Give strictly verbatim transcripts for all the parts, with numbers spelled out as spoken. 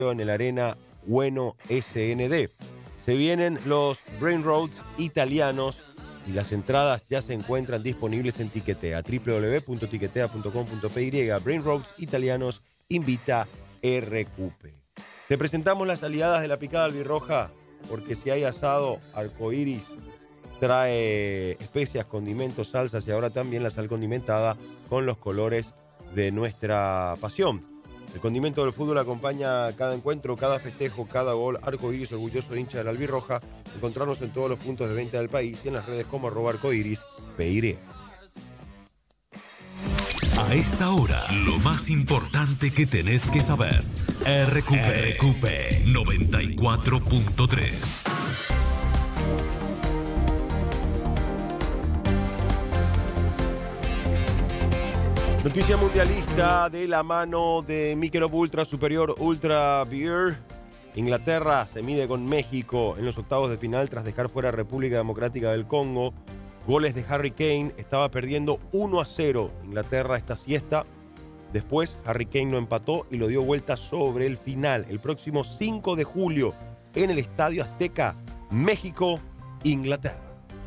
en el Arena Bueno S N D. Se vienen los Brain Roads italianos y las entradas ya se encuentran disponibles en Tiquetea, doble u doble u doble u punto tiquetea punto com punto pe ye. Brain Roads italianos invita R Q P. Te presentamos las aliadas de la picada albirroja, porque si hay asado, arcoiris trae especias, condimentos, salsas y ahora también la sal condimentada con los colores de nuestra pasión. El condimento del fútbol acompaña cada encuentro, cada festejo, cada gol. Arcoiris, orgulloso hincha de la albirroja. Encontrarnos en todos los puntos de venta del país y en las redes como arroba arcoiris pe ye. A esta hora, lo más importante que tenés que saber. R Q P, R Q P noventa y cuatro punto tres. Noticia mundialista de la mano de Michelob Ultra Superior Ultra Beer. Inglaterra se mide con México en los octavos de final tras dejar fuera a República Democrática del Congo. Goles de Harry Kane, estaba perdiendo uno a cero Inglaterra esta siesta. Después Harry Kane lo empató y lo dio vuelta sobre el final. El próximo cinco de julio en el Estadio Azteca, México, Inglaterra.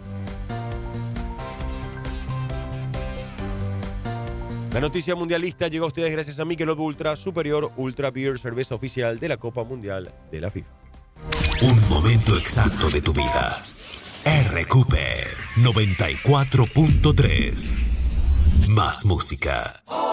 La noticia mundialista llegó a ustedes gracias a Michelob Ultra Superior Ultra Beer, cerveza oficial de la Copa Mundial de la FIFA. Un momento exacto de tu vida. R Q P noventa y cuatro punto tres. Más música.